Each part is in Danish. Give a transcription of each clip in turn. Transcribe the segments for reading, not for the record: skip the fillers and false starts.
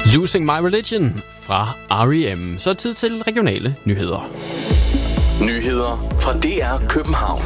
Losing My Religion fra R.E.M. Så tid til regionale nyheder. Nyheder fra DR København.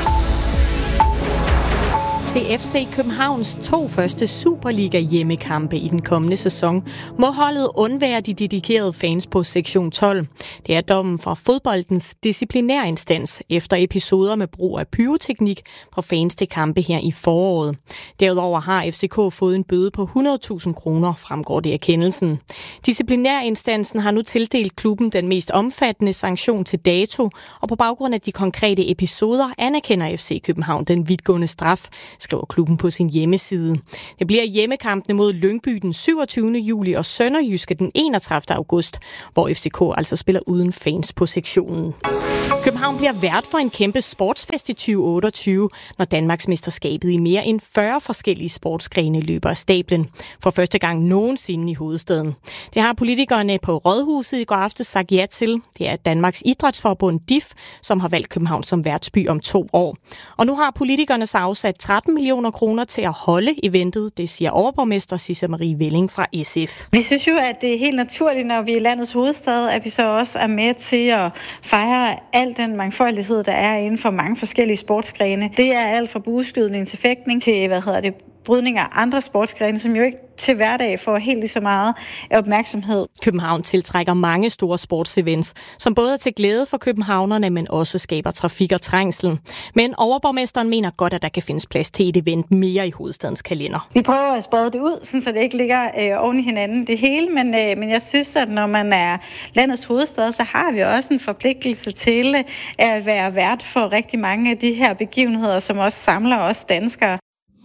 Til FC Københavns 2 første Superliga-hjemmekampe i den kommende sæson må holdet undvære de dedikerede fans på sektion 12. Det er dommen fra fodboldens disciplinærinstans efter episoder med brug af pyroteknik fra fans til kampe her i foråret. Derudover har FCK fået en bøde på 100.000 kroner, fremgår det af kendelsen. Disciplinærinstansen har nu tildelt klubben den mest omfattende sanktion til dato, og på baggrund af de konkrete episoder anerkender FC København den vidtgående straf, skriver klubben på sin hjemmeside. Det bliver hjemmekampene mod Lyngby den 27. juli og Sønderjyske den 31. august, hvor FCK altså spiller uden fans på sektionen. København bliver vært for en kæmpe sportsfest i 2028, når Danmarksmesterskabet i mere end 40 forskellige sportsgrene løber af stablen. For første gang nogensinde i hovedstaden. Det har politikerne på Rådhuset i går aftes sagt ja til. Det er Danmarks Idrætsforbund DIF, som har valgt København som værtsby om 2 år. Og nu har politikerne så afsat 13 millioner kroner til at holde eventet, det siger overborgmester Sisse Marie Velling fra SF. Vi synes jo, at det er helt naturligt, når vi er landets hovedstad, at vi så også er med til at fejre al den mangfoldighed, der er inden for mange forskellige sportsgrene. Det er alt fra bueskydning til fægtning til, brydning af andre sportsgrene, som jo ikke til hverdag får helt lige så meget opmærksomhed. København tiltrækker mange store sportsevents, som både er til glæde for københavnerne, men også skaber trafik og trængsel. Men overborgmesteren mener godt, at der kan findes plads til et event mere i hovedstadens kalender. Vi prøver at sprede det ud, så det ikke ligger oven i hinanden det hele, men jeg synes, at når man er landets hovedstad, så har vi også en forpligtelse til at være vært for rigtig mange af de her begivenheder, som også samler os danskere.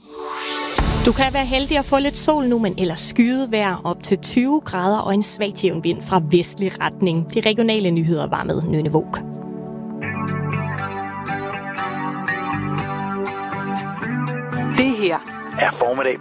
Du kan være heldig at få lidt sol nu, men ellers skyet vejr op til 20 grader og en svag jævn vind fra vestlig retning. De regionale nyheder var med Nynne Våg. Det her er Formiddag